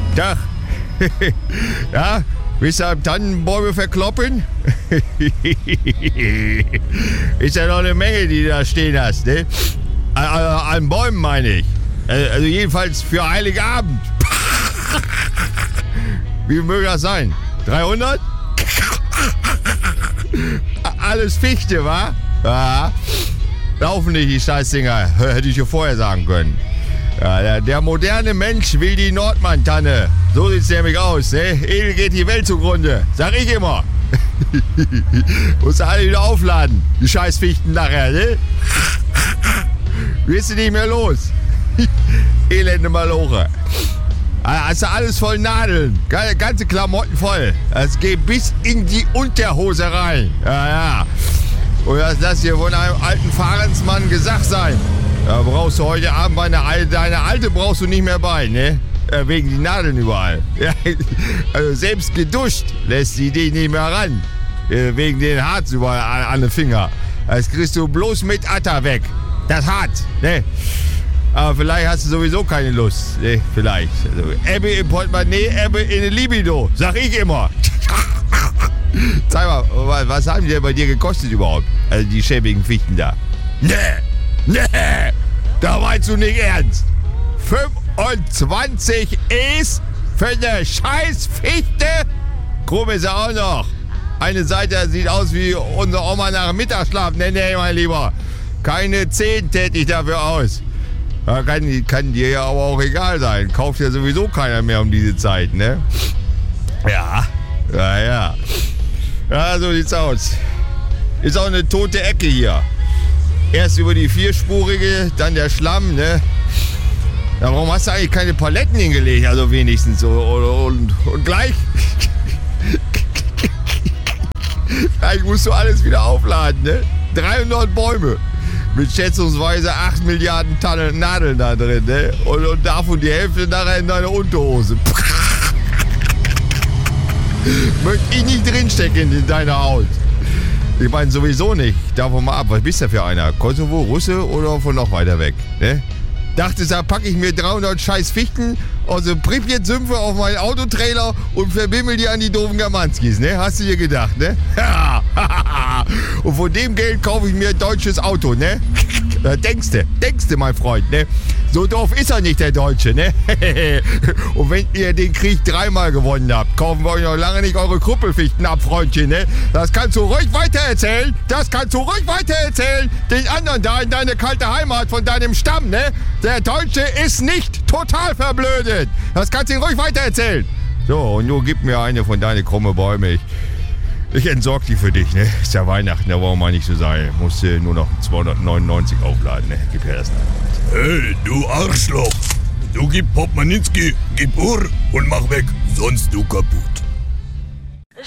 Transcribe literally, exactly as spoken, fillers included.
Tag. Ja, willst du am Tannenbäume verkloppen? Ist ja noch eine Menge, die du da stehen hast, ne? An, an Bäumen meine ich. Also jedenfalls für Heiligabend. Wie möge das sein? dreihundert? Alles Fichte, wa? Ja. Laufen nicht die Scheißdinger. Hätte ich ja vorher sagen können. Ja, der, der moderne Mensch will die Nordmann-Tanne. So sieht's nämlich aus, ne? Edel geht die Welt zugrunde. Sag ich immer. Musst du alle wieder aufladen. Die Scheißfichten nachher, ne? Wirst du nicht mehr los. Elende Maloche. Hast du alles voll Nadeln. Ganze Klamotten voll. Das geht bis in die Unterhose rein. Ja, ja. Und das lass dir von einem alten Fahrensmann gesagt sein. Da brauchst du heute Abend meine Alte, deine Alte brauchst du nicht mehr bei, ne? Ja, wegen die Nadeln überall. Ja, also selbst geduscht lässt sie dich nicht mehr ran. Wegen den Harz überall an, an den Finger. Das kriegst du bloß mit Atta weg. Das Harz, ne? Aber vielleicht hast du sowieso keine Lust. Ne, vielleicht. Also, Ebbe im Portemonnaie, Ebbe in der Libido. Sag ich immer. Sag mal, was haben die denn bei dir gekostet überhaupt? Also die schäbigen Fichten da. Ne, ne, da meinst du nicht ernst. fünfundzwanzig E's für eine Scheißfichte? Krumm ist er auch noch. Eine Seite sieht aus wie unsere Oma nach dem Mittagsschlaf. Ne, ne, mein Lieber. Keine zehn täte ich dafür aus. Ja, kann, kann dir ja aber auch egal sein. Kauft ja sowieso keiner mehr um diese Zeit, ne? Ja, ja, ja. Ja, so sieht's aus. Ist auch eine tote Ecke hier. Erst über die vierspurige, dann der Schlamm, ne? Ja, warum hast du eigentlich keine Paletten hingelegt? Also wenigstens so. Und, und, und gleich... gleich musst du alles wieder aufladen, ne? dreihundert Bäume. Mit schätzungsweise acht Milliarden Tonnen Nadeln da drin, ne? Und, und davon die Hälfte nachher in deine Unterhose. Möchte ich nicht drinstecken in deiner Haut. Ich meine sowieso nicht. Davon mal ab. Was bist du für einer? Kosovo, Russe oder von noch weiter weg, ne? Dachtest, da packe ich mir dreihundert scheiß Fichten aus dem Pripyat-Sümpfe auf meinen Autotrailer und verbimmel die an die doofen Germanskis, ne? Hast du dir gedacht, ne? Und von dem Geld kaufe ich mir ein deutsches Auto, ne? Da denkst du, denkst du, mein Freund, ne? So doof ist er nicht, der Deutsche, ne? Und wenn ihr den Krieg dreimal gewonnen habt, kaufen wir euch noch lange nicht eure Krüppelfichten ab, Freundchen, ne? Das kannst du ruhig weitererzählen. Das kannst du ruhig weitererzählen. Den anderen da in deine kalte Heimat von deinem Stamm, ne? Der Deutsche ist nicht total verblödet. Das kannst du ihm ruhig weitererzählen. So, und nun gib mir eine von deinen krumme Bäume. Ich, ich entsorg die für dich, ne? Ist ja Weihnachten, da wollen wir nicht so sein. Musst du nur noch zweihundertneunundneunzig aufladen, ne? Gib her das noch. Hey, du Arschloch. Du gib Popmaninski, gib Uhr und mach weg, sonst du kaputt.